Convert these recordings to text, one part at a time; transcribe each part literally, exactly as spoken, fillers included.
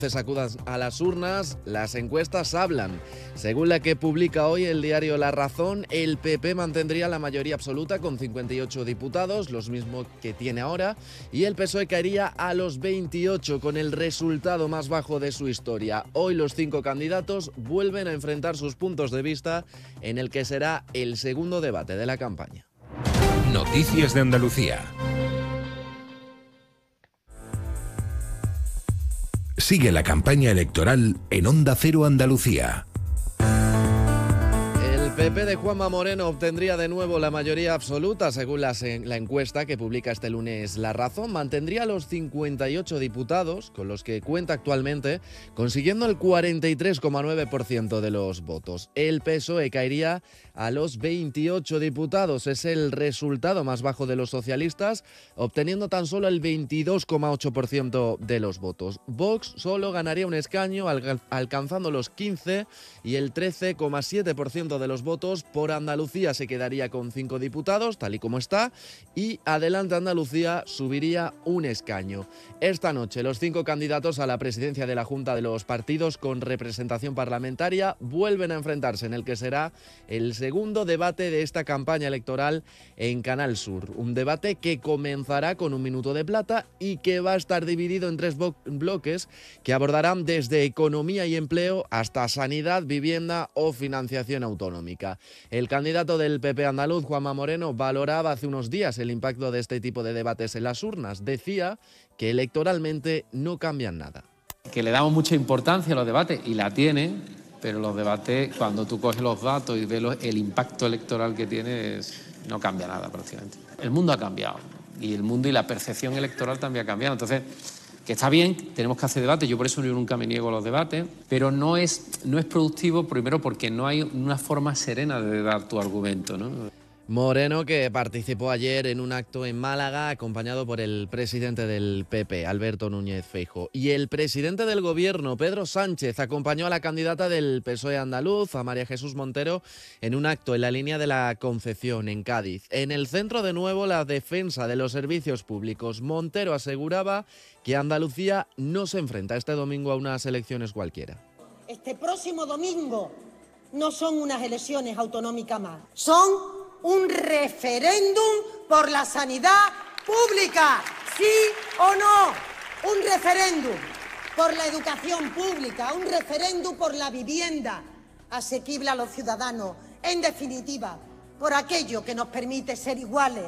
Se acudan a las urnas, las encuestas hablan. Según la que publica hoy el diario La Razón, el P P mantendría la mayoría absoluta con cincuenta y ocho diputados, los mismos que tiene ahora, y el P S O E caería a los veintiocho con el resultado más bajo de su historia. Hoy los cinco candidatos vuelven a enfrentar sus puntos de vista en el que será el segundo debate de la campaña. Noticias de Andalucía. Sigue la campaña electoral en Onda Cero Andalucía. El P P de Juanma Moreno obtendría de nuevo la mayoría absoluta, según la, la encuesta que publica este lunes La Razón. Mantendría los cincuenta y ocho diputados, con los que cuenta actualmente, consiguiendo el cuarenta y tres coma nueve por ciento de los votos. El P S O E caería a los veintiocho diputados. Es el resultado más bajo de los socialistas, obteniendo tan solo el veintidós coma ocho por ciento de los votos. Vox solo ganaría un escaño, alcanzando los quince y el trece coma siete por ciento de los votos. Por Andalucía se quedaría con cinco diputados, tal y como está, y Adelante Andalucía subiría un escaño. Esta noche los cinco candidatos a la presidencia de la Junta de los partidos con representación parlamentaria vuelven a enfrentarse en el que será el segundo debate de esta campaña electoral en Canal Sur. Un debate que comenzará con un minuto de plata y que va a estar dividido en tres bloques que abordarán desde economía y empleo hasta sanidad, vivienda o financiación autonómica. El candidato del P P andaluz, Juanma Moreno, valoraba hace unos días el impacto de este tipo de debates en las urnas. Decía que electoralmente no cambian nada. Que le damos mucha importancia a los debates, y la tienen, pero los debates, cuando tú coges los datos y ves el impacto electoral que tiene, no cambia nada prácticamente. El mundo ha cambiado, y el mundo y la percepción electoral también ha cambiado. Entonces, que está bien, tenemos que hacer debate, yo por eso yo nunca me niego a los debates, pero no es, no es productivo, primero porque no hay una forma serena de dar tu argumento, ¿no? Moreno, que participó ayer en un acto en Málaga acompañado por el presidente del P P, Alberto Núñez Feijóo. Y el presidente del gobierno, Pedro Sánchez, acompañó a la candidata del P S O E andaluz, a María Jesús Montero, en un acto en la línea de la Concepción, en Cádiz. En el centro, de nuevo, la defensa de los servicios públicos. Montero aseguraba que Andalucía no se enfrenta este domingo a unas elecciones cualquiera. Este próximo domingo no son unas elecciones autonómicas más, son un referéndum por la sanidad pública, ¿sí o no? Un referéndum por la educación pública, un referéndum por la vivienda asequible a los ciudadanos, en definitiva, por aquello que nos permite ser iguales.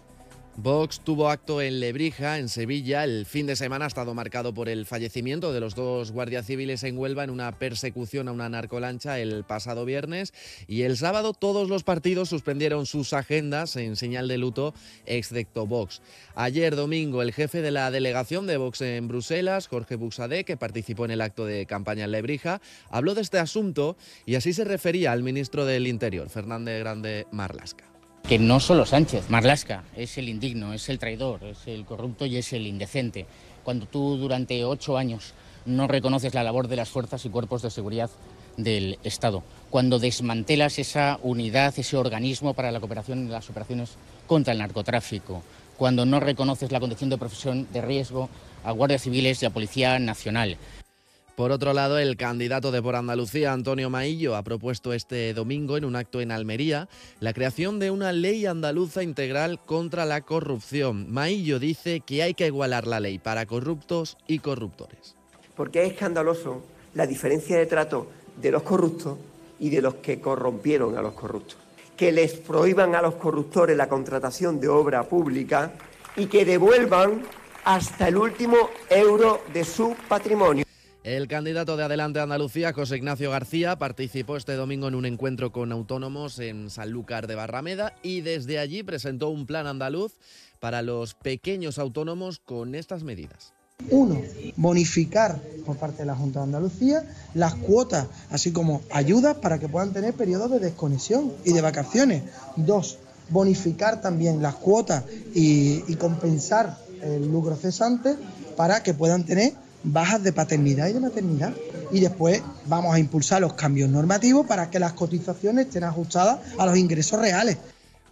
Vox tuvo acto en Lebrija, en Sevilla. El fin de semana ha estado marcado por el fallecimiento de los dos guardias civiles en Huelva en una persecución a una narcolancha el pasado viernes, y el sábado todos los partidos suspendieron sus agendas en señal de luto, excepto Vox. Ayer domingo el jefe de la delegación de Vox en Bruselas, Jorge Buxadé, que participó en el acto de campaña en Lebrija, habló de este asunto y así se refería al ministro del Interior, Fernández Grande Marlaska. Que no solo Sánchez, Marlaska es el indigno, es el traidor, es el corrupto y es el indecente. Cuando tú durante ocho años no reconoces la labor de las fuerzas y cuerpos de seguridad del Estado, cuando desmantelas esa unidad, ese organismo para la cooperación en las operaciones contra el narcotráfico, cuando no reconoces la condición de profesión de riesgo a guardias civiles y a Policía Nacional. Por otro lado, el candidato de Por Andalucía, Antonio Maillo, ha propuesto este domingo en un acto en Almería la creación de una ley andaluza integral contra la corrupción. Maillo dice que hay que igualar la ley para corruptos y corruptores. Porque es escandaloso la diferencia de trato de los corruptos y de los que corrompieron a los corruptos. Que les prohíban a los corruptores la contratación de obra pública y que devuelvan hasta el último euro de su patrimonio. El candidato de Adelante Andalucía, José Ignacio García, participó este domingo en un encuentro con autónomos en Sanlúcar de Barrameda y desde allí presentó un plan andaluz para los pequeños autónomos con estas medidas. Uno, bonificar por parte de la Junta de Andalucía las cuotas, así como ayudas para que puedan tener periodos de desconexión y de vacaciones. Dos, bonificar también las cuotas y, y compensar el lucro cesante para que puedan tener bajas de paternidad y de maternidad. Y después vamos a impulsar los cambios normativos para que las cotizaciones estén ajustadas a los ingresos reales.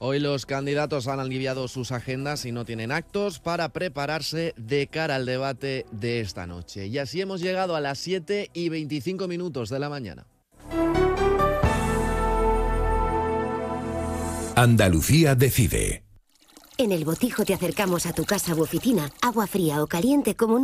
Hoy los candidatos han aliviado sus agendas y no tienen actos para prepararse de cara al debate de esta noche. Y así hemos llegado a las siete y veinticinco minutos de la mañana. Andalucía decide. En El Botijo te acercamos a tu casa u oficina agua fría o caliente como